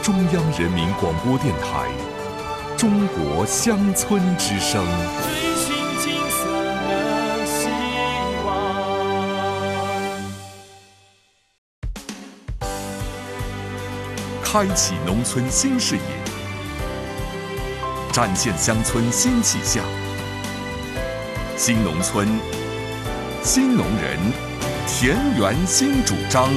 中央人民广播电台中国乡村之声。 追寻金色的希望， 开启农村新视野，展现乡村新气象。新农村，新农人，田园新主张。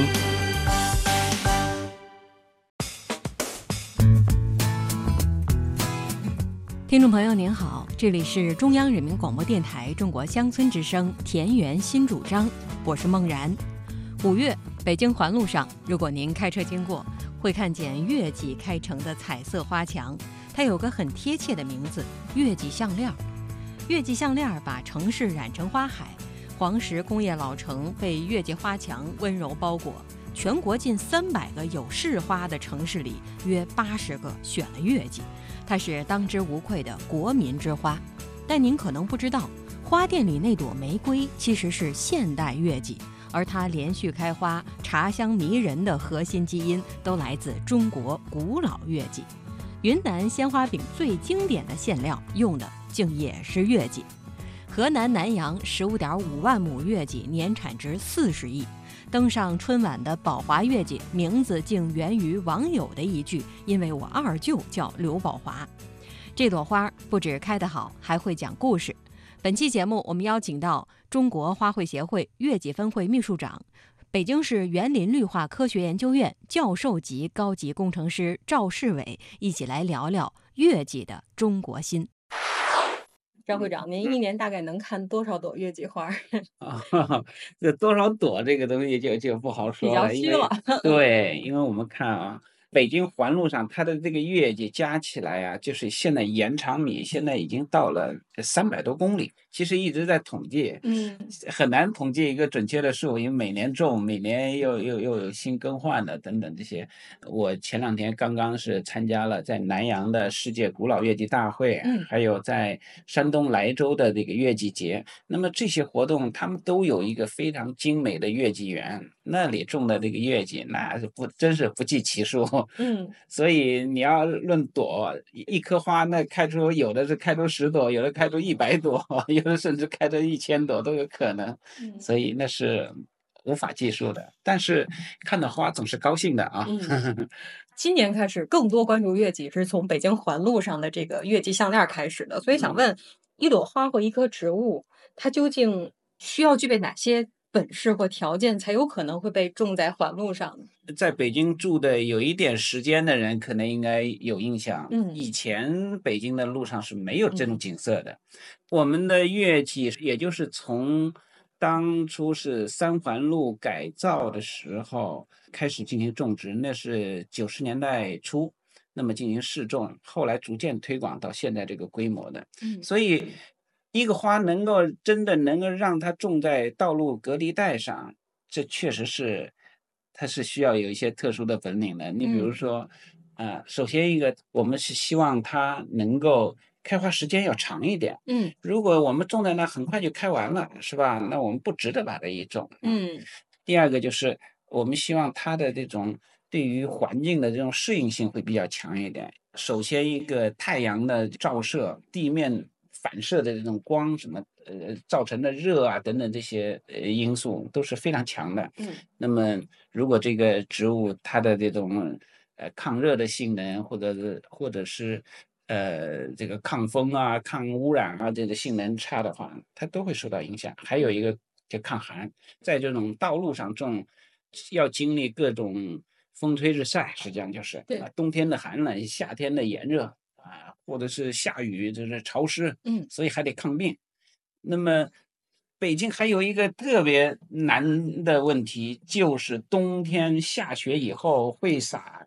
听众朋友您好，这里是中央人民广播电台中国乡村之声田园新主张，我是孟然。5月，北京环路上，如果您开车经过，会看见月季开成的彩色花墙，它有个很贴切的名字——月季项链。月季项链把城市染成花海，黄石工业老城被月季花墙温柔包裹。全国近300个有市花的城市里，约80个选了月季，它是当之无愧的国民之花。但您可能不知道，花店里那朵玫瑰其实是现代月季，而它连续开花、茶香迷人的核心基因都来自中国古老月季。云南鲜花饼最经典的馅料用的竟也是月季。河南南阳15.5万亩月季年产值40亿。登上春晚的宝华月季名字竟源于网友的一句：“因为我二舅叫刘宝华。”这朵花不止开得好，还会讲故事。本期节目我们邀请到中国花卉协会月季分会秘书长、北京市园林绿化科学研究院教授级高级工程师赵世伟，一起来聊聊月季的中国心。赵会长，您一年大概能看多少朵月季花？ 这多少朵这个东西就不好说了， 比较虚了。 对，因为我们看啊，北京环路上它的这个月季加起来啊，就是现在延长米现在已经到了300多公里，其实一直在统计，很难统计一个准确的数，因为每年种，每年又有新更换的等等这些。我前2天刚刚是参加了在南阳的世界古老月季大会，还有在山东莱州的这个月季节。那么这些活动，他们都有一个非常精美的月季园，那里种的这个月季，那是真是不计其数。所以你要论朵，一棵花那有的是开出10朵，有的开出100朵，有的甚至开出1000朵都有可能。所以那是无法计数的，但是看到花总是高兴的啊。 今年开始更多关注月季是从北京环路上的这个月季项链开始的，所以想问，一朵花或一棵植物，它究竟需要具备哪些本事或条件才有可能会被种在环路上呢？ 在北京住的有一点时间的人可能应该有印象，以前北京的路上是没有这种景色的。我们的月季也就是从当初是3环路改造的时候开始进行种植，那是90年代初，那么进行试种，后来逐渐推广到现在这个规模的。所以一个花真的能够让它种在道路隔离带上，这确实是它是需要有一些特殊的本领的。你比如说首先一个，我们是希望它能够开花时间要长一点。如果我们种在那很快就开完了，是吧？那我们不值得把它一种。第二个就是我们希望它的这种对于环境的这种适应性会比较强一点。首先一个太阳的照射，地面反射的这种光什么造成的热啊等等这些因素都是非常强的。那么如果这个植物它的这种抗热的性能或者是这个抗风啊、抗污染啊这个性能差的话，它都会受到影响。还有一个就抗寒，在这种道路上种，要经历各种风吹日晒，实际上就是冬天的寒冷，夏天的炎热或者是下雨就是潮湿，所以还得抗病。那么北京还有一个特别难的问题，就是冬天下雪以后会洒